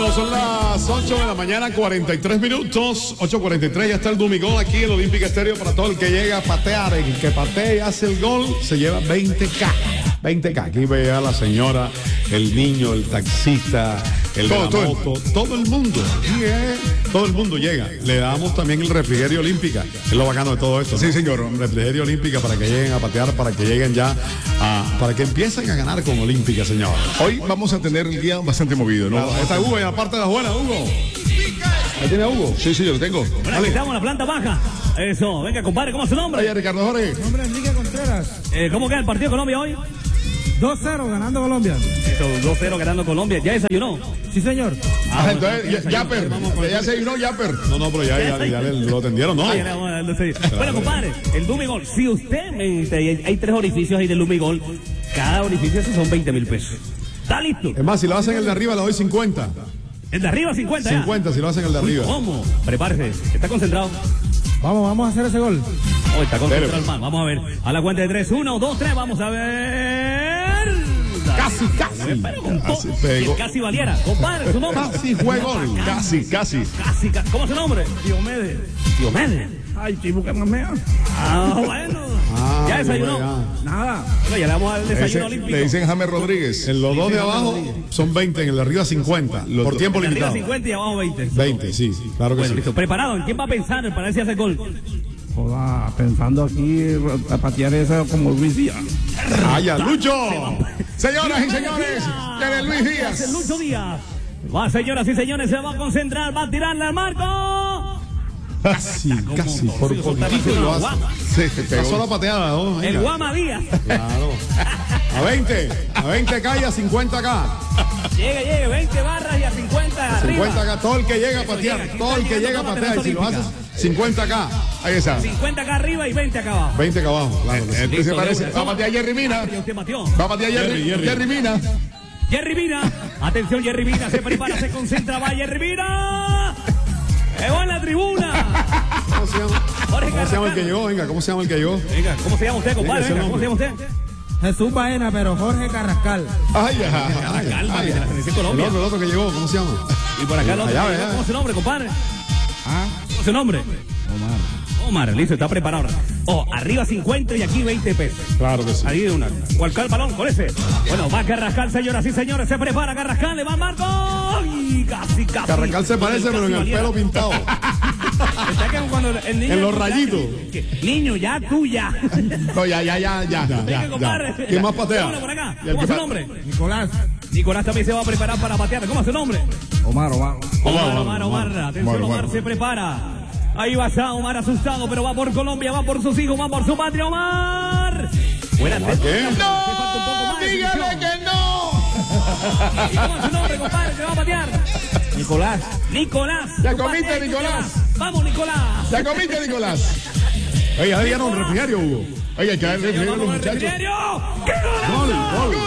Bueno, son las 8 de la mañana, 43 minutos. 8:43, ya está el Dumigol aquí en Olímpica Estéreo para todo el que llega a patear. El que patea y hace el gol se lleva 20K. 20K. Aquí ve a la señora, el niño, el taxista, el de la moto, todo el mundo. Aquí todo el mundo llega. Le damos también el refrigerio Olímpica. Es lo bacano de todo esto, ¿no? Sí, señor. Refrigerio Olímpica para que lleguen a patear, para que lleguen ya para que empiecen a ganar con Olímpica, señor. Hoy vamos a tener el día bastante movido, ¿no? Claro, está Hugo en la parte de afuera, Hugo. ¿Ahí tiene a Hugo? Sí, yo lo tengo. Bueno, aquí estamos en la planta baja. Eso, venga, compadre, ¿cómo es su nombre? Oye, Ricardo Jorge. Mi nombre es Enrique Contreras. ¿Cómo queda el partido de Colombia hoy? 2-0 ganando Colombia. Esto, 2-0 ganando Colombia. ¿Ya desayunó? Sí, señor. Entonces, Yapper. Ya se vino Yapper. No, pero ya lo atendieron, ¿no? Bueno, compadre, el Dumigol, si usted me dice, hay 3 orificios ahí del Dumigol, cada orificio son 20,000 pesos. ¿Está listo? Es más, si lo hacen el de arriba, le doy 50. El de arriba 50 ya. 50 si lo hacen el de arriba. ¿Cómo? Prepárese. ¿Está concentrado? Vamos a hacer ese gol. Oh, está concentrado el man. Vamos a ver. A la cuenta de 3, 1, 2, 3. Vamos a ver. Casi. Casi valiera. Compadre, su nombre. Casi fue gol. Casi. ¿Cómo es su nombre? Diomedes. Ay, chivo, que más mea. Bueno. ¿Ya desayunó? Nada. Bueno, ya le vamos al desayuno olímpico. Le dicen James Rodríguez. En los dos de abajo son 20, en el de arriba 50. Por tiempo Arriba limitado. 50 y abajo 20. 20, sí, claro que Bueno, sí. listo. ¿Preparado? ¿En quién va a pensar para ver si hace gol? Joda, pensando aquí a patear eso como Luis Díaz. ¡Vaya, Lucho! Señoras y señores, viene Luis Díaz. El Lucho Díaz. Va, señoras y señores, se va a concentrar, va a tirarle al marco. Casi, por poquito lo hace. Una sola pateada, ¿no? El Guama Díaz. Claro. A 20 K y a 50 K. Llegue, 20 barras y a 50 arriba. 50 K, todo el que llega a patear, todo el que llega a patear. Y si lo haces, 50 K. Ahí está. 50 acá arriba y 20 acá abajo. 20 acá abajo, claro. Entonces parece. Va a patear Jerry Mina. Usted pateó. Va a patear Jerry Mina. Jerry Mina. Atención, Jerry Mina. Se prepara, se concentra. Va Jerry Mina. ¡Va en la tribuna! ¿Cómo se llama el que llegó? Venga, ¿cómo se llama el que llegó? Venga, ¿cómo se llama usted, compadre? Venga, ¿cómo se llama usted? Jesús Baena, pero Jorge Carrascal. Calma, de la selección Colombia. El otro que llegó, ¿cómo se llama? Y por acá el otro. ¿Cómo es su nombre, compadre? ¿Cómo es su nombre? Omar, listo, está preparado. Arriba 50 y aquí 20 pesos. Claro que sí. Ahí de una. ¿Cuál el balón? Con ese. Bueno, va Carrascal, señoras y señores. Se prepara Carrascal, le va Marco. Y casi. Carrascal se parece, pero en el pelo pintado. Está que cuando el niño. En los rayitos. Niño, ya, tú ya. No, ya. Venga, compadre. ¿Quién más patea? Uno por acá. ¿Cómo es su nombre? Nicolás. Nicolás también se va a preparar para patear. ¿Cómo es su nombre? Omar. Atención, Omar se prepara. Ahí va Omar asustado, pero va por Colombia, va por sus hijos, va por su patria, Omar. Buena ¿Qué? ¡No! ¡Dígale que no! ¿Y cómo es su nombre, compadre? ¿Se va a patear? Nicolás. Ya comiste, Nicolás. Vamos, Nicolás. Ya comiste, Nicolás. Oye, ya dieron un refrigerio, Hugo. Oye, hay que darle refrigerio a los muchachos. ¡Qué golazo! Gol.